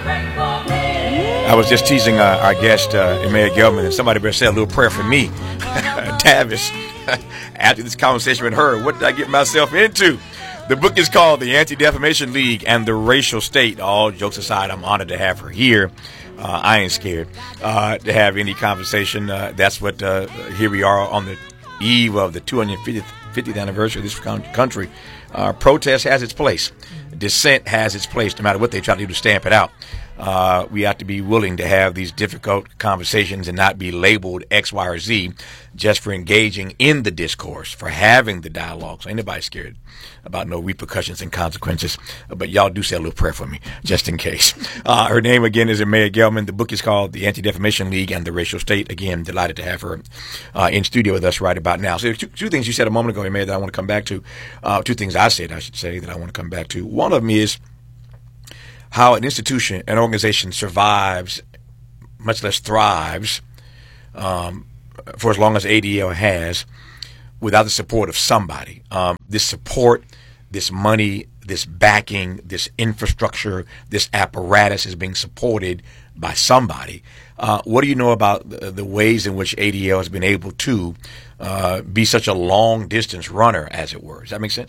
I was just teasing our guest, Mayor Gelman, and somebody better say a little prayer for me, Tavis. After this conversation with her, what did I get myself into? The book is called The Anti-Defamation League and the Racial State. All jokes aside, I'm honored to have her here. I ain't scared to have any conversation. That's what, here we are on the eve of the 250th anniversary of this country. Protest has its place. Dissent has its place, no matter what they try to do to stamp it out. We have to be willing to have these difficult conversations and not be labeled X, Y, or Z just for engaging in the discourse, for having the dialogue. So ain't nobody scared about no repercussions and consequences. But y'all do say a little prayer for me, just in case. Her name, again, is Mayor Gelman. The book is called The Anti-Defamation League and the Racial State. Again, delighted to have her in studio with us right about now. So there's two things you said a moment ago, Mayor, that I want to come back to. Two things I said, I should say, that I want to come back to. One of them is how an institution, an organization survives, much less thrives, for as long as ADL has, without the support of somebody. This support, this money, this backing, this infrastructure, this apparatus is being supported by somebody. What do you know about the ways in which ADL has been able to be such a long-distance runner, as it were? Does that make sense?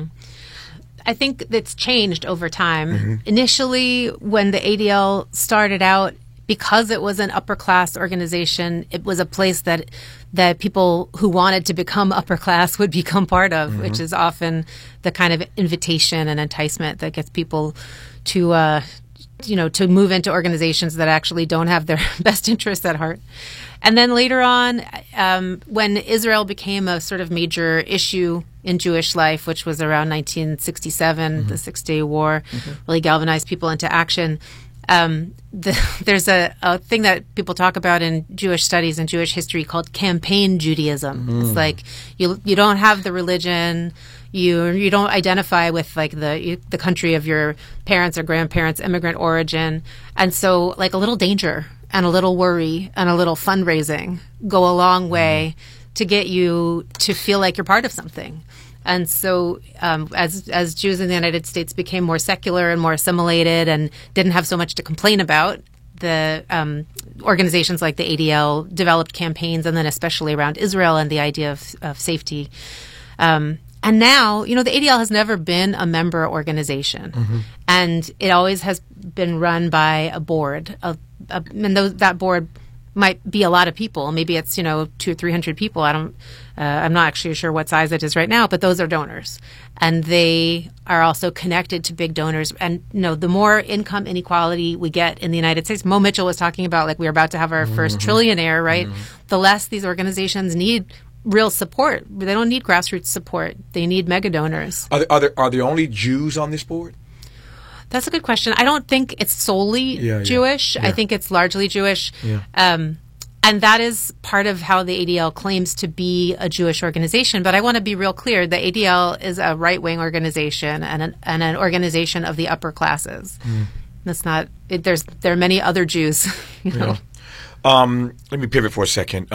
I think it's changed over time. Mm-hmm. Initially, when the ADL started out, because it was an upper class organization, it was a place that people who wanted to become upper class would become part of, mm-hmm. which is often the kind of invitation and enticement that gets people to to move into organizations that actually don't have their best interests at heart. And then later on, when Israel became a sort of major issue in Jewish life, which was around 1967, mm-hmm. the Six-Day War, mm-hmm. really galvanized people into action. There's a thing that people talk about in Jewish studies and Jewish history called campaign Judaism. Mm. It's like you don't have the religion, you don't identify with like the country of your parents or grandparents' immigrant origin, and so like a little danger and a little worry and a little fundraising go a long way to get you to feel like you're part of something. And so as Jews in the United States became more secular and more assimilated and didn't have so much to complain about, the organizations like the ADL developed campaigns, and then especially around Israel and the idea of safety. And now, the ADL has never been a member organization. Mm-hmm. And it always has been run by a board. And that board might be a lot of people. Maybe it's, 200 or 300 people. I'm not actually sure what size it is right now, but those are donors. And they are also connected to big donors. And, the more income inequality we get in the United States, Mo Mitchell was talking about, like, we're about to have our first trillionaire, right? Mm-hmm. The less these organizations need real support. They don't need grassroots support. They need mega donors. Are there only Jews on this board? That's a good question. I don't think it's solely Jewish. Yeah. I think it's largely Jewish. Yeah. And that is part of how the ADL claims to be a Jewish organization. But I want to be real clear. The ADL is a right-wing organization and an organization of the upper classes. Mm. That's not – there are many other Jews. Yeah. Let me pivot for a second.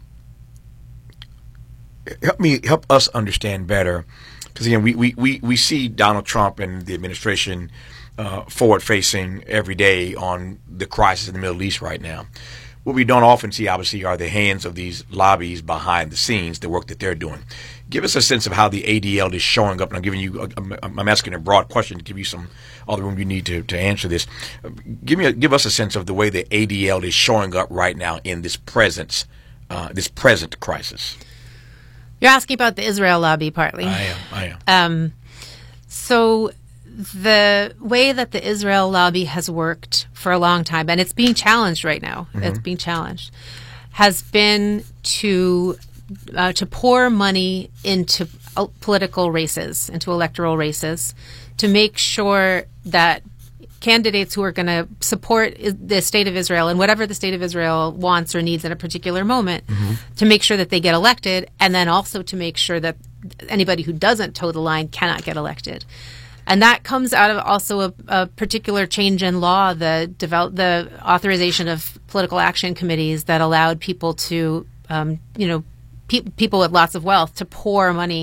Help us understand better. Because, again, we see Donald Trump and the administration forward-facing every day on the crisis in the Middle East right now. What we don't often see, obviously, are the hands of these lobbies behind the scenes, the work that they're doing. Give us a sense of how the ADL is showing up. And I'm giving you, I'm asking a broad question to give you all the room you need to answer this. Give us a sense of the way the ADL is showing up right now in this present crisis. You're asking about the Israel lobby partly. I am. So the way that the Israel lobby has worked for a long time, and it's being challenged right now, it's being challenged, has been to pour money into political races, into electoral races, to make sure that candidates who are going to support the state of Israel and whatever the state of Israel wants or needs in a particular moment, to make sure that they get elected, and then also to make sure that anybody who doesn't toe the line cannot get elected. And that comes out of also a particular change in law, the authorization of political action committees that allowed people to, people with lots of wealth to pour money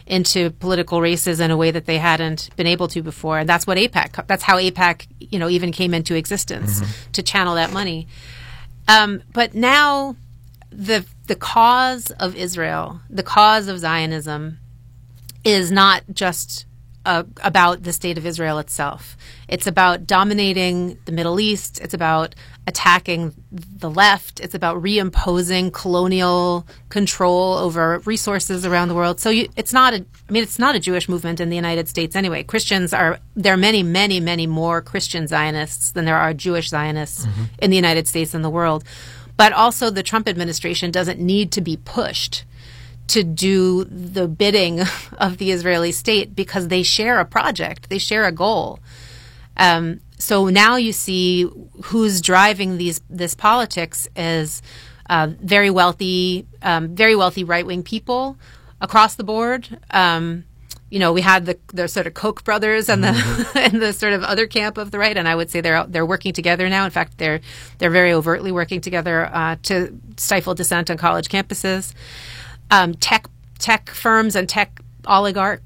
into political races in a way that they hadn't been able to before. And that's how AIPAC, even came into existence, to channel that money. But now the cause of Israel, the cause of Zionism, is not just about the state of Israel itself. It's about dominating the Middle East. It's about attacking the left. It's about reimposing colonial control over resources around the world. So it's not a Jewish movement in the United States anyway. There are many, many, many more Christian Zionists than there are Jewish Zionists in the United States and the world. But also the Trump administration doesn't need to be pushed to do the bidding of the Israeli state because they share a project, they share a goal. So now you see who's driving this politics is very wealthy right-wing people across the board. We had the sort of Koch brothers and the sort of other camp of the right, and I would say they're working together now. In fact, they're very overtly working together to stifle dissent on college campuses. Tech firms and tech oligarchs